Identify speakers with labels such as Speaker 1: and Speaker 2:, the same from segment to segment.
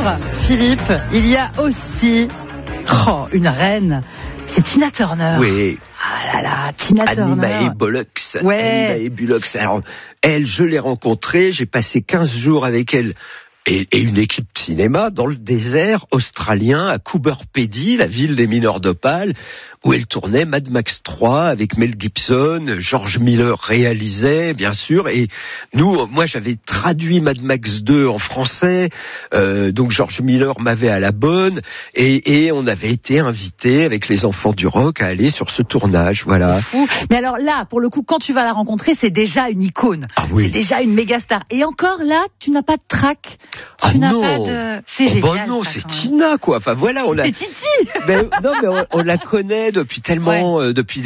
Speaker 1: Philippe, il y a aussi une reine. C'est Tina Turner.
Speaker 2: Oui.
Speaker 1: Ah là là, Tina Turner.
Speaker 2: Annie Bullock.
Speaker 1: Ouais.
Speaker 2: Annie Bullock. Alors, elle, je l'ai rencontrée, j'ai passé 15 jours avec elle. Et une équipe de cinéma dans le désert australien à Coober Pedy, la ville des mineurs d'opale, où elle tournait Mad Max 3 avec Mel Gibson, George Miller réalisait, bien sûr, et moi j'avais traduit Mad Max 2 en français, donc George Miller m'avait à la bonne, et on avait été invités avec les enfants du rock à aller sur ce tournage, voilà.
Speaker 1: C'est fou. Mais alors là, pour le coup, quand tu vas la rencontrer, c'est déjà une icône.
Speaker 2: Ah oui.
Speaker 1: C'est déjà une méga star. Et encore là, tu n'as pas de trac. Tu n'as pas de... C'est génial.
Speaker 2: Non,
Speaker 1: ça,
Speaker 2: c'est Tina, quoi. Enfin voilà,
Speaker 1: c'est Titi.
Speaker 2: Mais on la connaît depuis tellement, depuis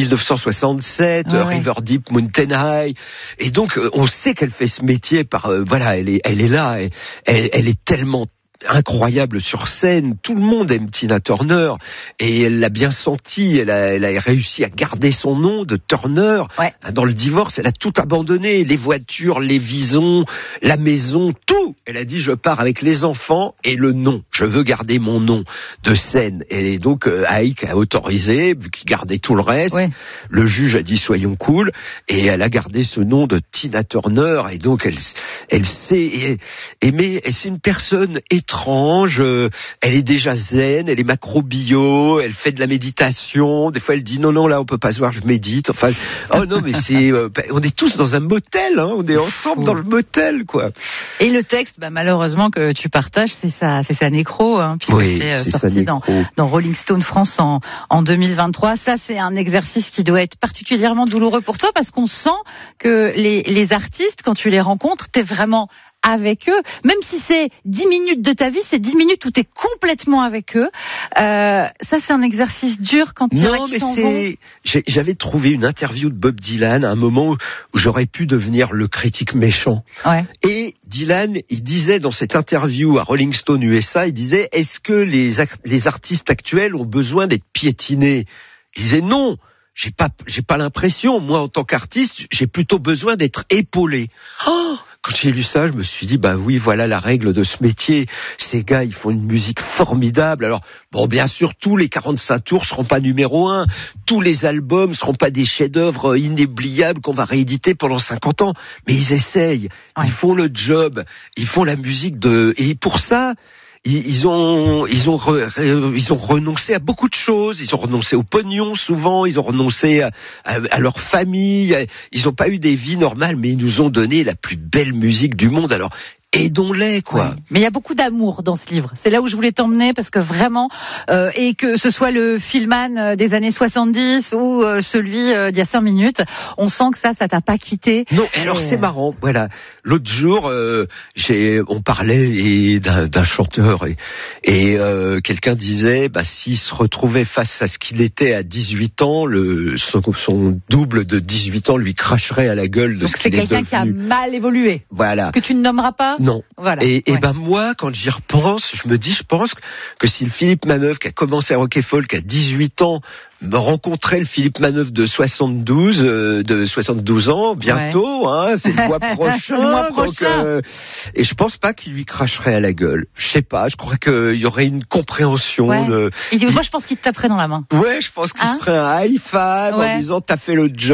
Speaker 2: 1967, River Deep, Mountain High, et donc on sait qu'elle fait ce métier par, elle est là, elle est tellement incroyable sur scène, tout le monde aime Tina Turner et elle l'a bien senti, elle a réussi à garder son nom de Turner. Dans le divorce, elle a tout abandonné, les voitures, les visons, la maison, tout. Elle a dit je pars avec les enfants et le nom, je veux garder mon nom de scène. Et donc Ike a autorisé, vu qu'il gardait tout le reste, le juge a dit soyons cool et elle a gardé ce nom de Tina Turner et donc elle sait aimer, et c'est une personne étrange, elle est déjà zen, elle est macro-bio, elle fait de la méditation, des fois elle dit non là on peut pas se voir, je médite, enfin mais c'est on est tous dans un motel, on est ensemble dans le motel, quoi.
Speaker 1: Et le texte malheureusement que tu partages, c'est sa nécro, puisque c'est sorti dans Rolling Stone France en 2023. Ça, c'est un exercice qui doit être particulièrement douloureux pour toi, parce qu'on sent que les artistes, quand tu les rencontres, t'es vraiment avec eux, même si c'est 10 minutes de ta vie, c'est 10 minutes où tu es complètement avec eux. Ça, c'est un exercice dur quand il y en a qui s'en vont.
Speaker 2: J'avais trouvé une interview de Bob Dylan à un moment où j'aurais pu devenir le critique méchant. Et Dylan, il disait dans cette interview à Rolling Stone USA, il disait, est-ce que les artistes actuels ont besoin d'être piétinés? Il disait non. J'ai pas l'impression. Moi, en tant qu'artiste, j'ai plutôt besoin d'être épaulé. Quand j'ai lu ça, je me suis dit, oui, voilà la règle de ce métier. Ces gars, ils font une musique formidable. Alors, bien sûr, tous les 45 tours seront pas numéro 1. Tous les albums seront pas des chefs-d'œuvre inoubliables qu'on va rééditer pendant 50 ans. Mais ils essayent. Ils font le job. Ils font la musique et pour ça, ils ont renoncé à beaucoup de choses. Ils ont renoncé au pognon souvent. Ils ont renoncé à leur famille. Ils n'ont pas eu des vies normales, mais ils nous ont donné la plus belle musique du monde. Alors aidons-les, quoi. Mais
Speaker 1: il y a beaucoup d'amour dans ce livre. C'est là où je voulais t'emmener, parce que vraiment, et que ce soit le Fillman des années 70 ou celui d'il y a 5 minutes, on sent que ça t'a pas quitté.
Speaker 2: Non, alors c'est marrant, voilà. L'autre jour, on parlait d'un chanteur et quelqu'un disait, s'il se retrouvait face à ce qu'il était à 18 ans, son double de 18 ans lui cracherait à la gueule de ce qu'il est devenu.
Speaker 1: Donc c'est quelqu'un qui a mal évolué.
Speaker 2: Voilà.
Speaker 1: Que tu ne nommeras pas.
Speaker 2: Non.
Speaker 1: Voilà.
Speaker 2: Et moi, quand j'y repense, je pense que si le Philippe Manœuvre qui a commencé à Rock & Folk à 18 ans me rencontrait le Philippe Manœuvre de 72 ans, bientôt, c'est le mois prochain.
Speaker 1: Le mois prochain.
Speaker 2: Donc, et je pense pas qu'il lui cracherait à la gueule. Je sais pas, je crois qu'il y aurait une compréhension.
Speaker 1: Moi, je pense qu'il te taperait dans la main.
Speaker 2: Ouais, je pense qu'il se ferait un high five en disant t'as fait le job.